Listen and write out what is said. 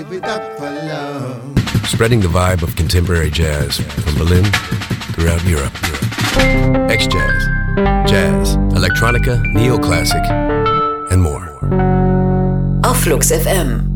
Spreading the vibe of contemporary jazz from Berlin throughout Europe. X-Jazz, jazz, electronica, neoclassic, and more. Auf Flux FM.